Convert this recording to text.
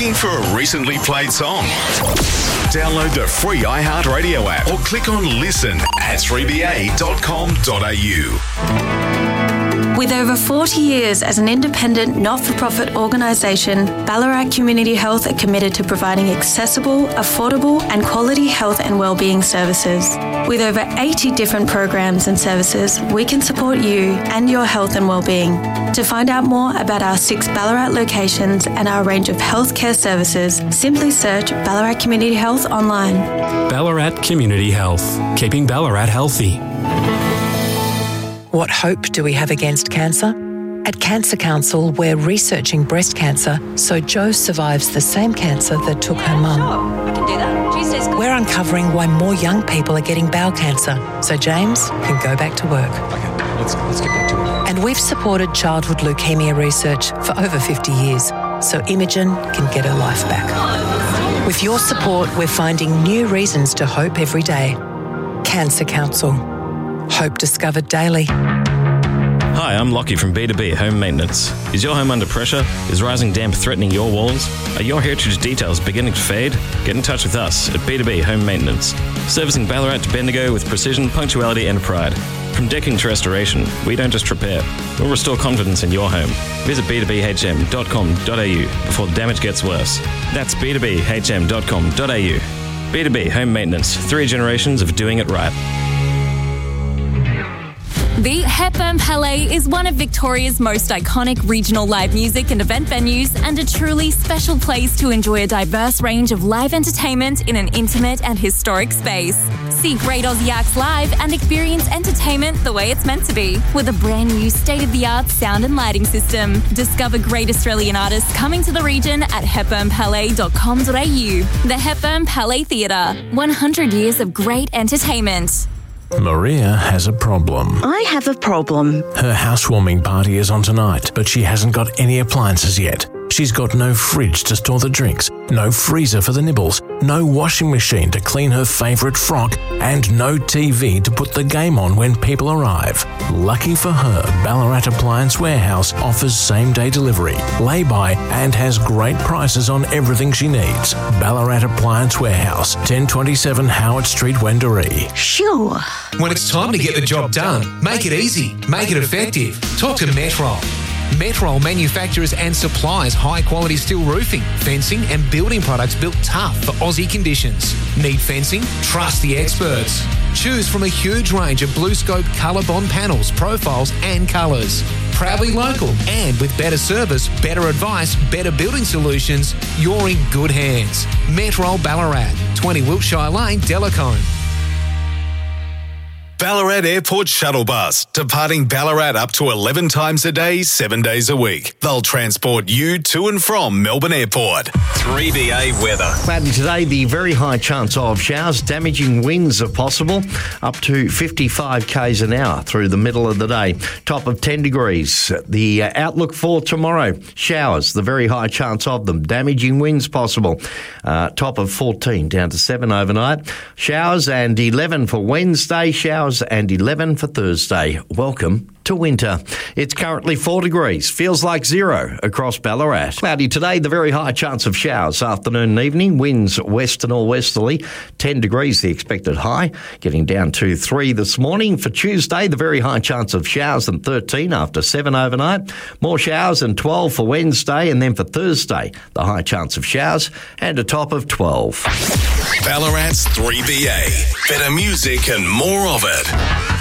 Looking for a recently played song? Download the free iHeartRadio app or click on listen at 3ba.com.au. With over 40 years as an independent, not-for-profit organisation, Ballarat Community Health are committed to providing accessible, affordable and quality health and wellbeing services. With over 80 different programs and services, we can support you and your health and wellbeing. To find out more about our 6 Ballarat locations and our range of healthcare services, simply search Ballarat Community Health online. Ballarat Community Health, keeping Ballarat healthy. What hope do we have against cancer? At Cancer Council, we're researching breast cancer so Jo survives the same cancer that took her mum. Sure, we can do that. Tuesday's good. We're uncovering why more young people are getting bowel cancer so James can go back to work. Okay, let's get back to it. And we've supported childhood leukemia research for over 50 years so Imogen can get her life back. With your support, we're finding new reasons to hope every day. Cancer Council. Hope discovered daily. Hi, I'm Lockie from B2B Home Maintenance. Is your home under pressure? Is rising damp threatening your walls? Are your heritage details beginning to fade? Get in touch with us at B2B Home Maintenance. Servicing Ballarat to Bendigo with precision, punctuality and pride. From decking to restoration, we don't just repair. We'll restore confidence in your home. Visit b2bhm.com.au before the damage gets worse. That's b2bhm.com.au. B2B Home Maintenance. 3 generations of doing it right. The Hepburn Palais is one of Victoria's most iconic regional live music and event venues and a truly special place to enjoy a diverse range of live entertainment in an intimate and historic space. See great Aussie acts live and experience entertainment the way it's meant to be with a brand new state-of-the-art sound and lighting system. Discover great Australian artists coming to the region at hepburnpalais.com.au. The Hepburn Palais Theatre, 100 years of great entertainment. Maria has a problem. I have a problem. Her housewarming party is on tonight, but she hasn't got any appliances yet. She's got no fridge to store the drinks, no freezer for the nibbles, no washing machine to clean her favourite frock, and no TV to put the game on when people arrive. Lucky for her, Ballarat Appliance Warehouse offers same-day delivery, lay-by, and has great prices on everything she needs. Ballarat Appliance Warehouse, 1027 Howard Street, Wendouree. Sure. When it's time to get the job done, make it easy, make it effective. Talk to Metrol. Metrol manufactures and supplies high-quality steel roofing, fencing and building products built tough for Aussie conditions. Need fencing? Trust the experts. Choose from a huge range of BlueScope ColourBond panels, profiles and colours. Proudly local and with better service, better advice, better building solutions, you're in good hands. Metrol Ballarat, 20 Wiltshire Lane, Delacombe. Ballarat Airport Shuttle Bus, departing Ballarat up to 11 times a day, 7 days a week. They'll transport you to and from Melbourne Airport. 3BA weather. Cloudy today, the very high chance of showers, damaging winds are possible, up to 55 k's an hour through the middle of the day. Top of 10 degrees. The outlook for tomorrow, showers, the very high chance of them, damaging winds possible. Top of 14 down to 7 overnight. Showers and 11 for Wednesday, showers and 11 for Thursday. Welcome to winter. It's currently 4 degrees. Feels like 0 across Ballarat. Cloudy today, the very high chance of showers afternoon and evening. Winds western or westerly. 10 degrees the expected high. Getting down to 3 this morning. For Tuesday, the very high chance of showers and 13 after 7 overnight. More showers and 12 for Wednesday. And then for Thursday, the high chance of showers and a top of 12. Ballarat's 3BA. Better music and more of it.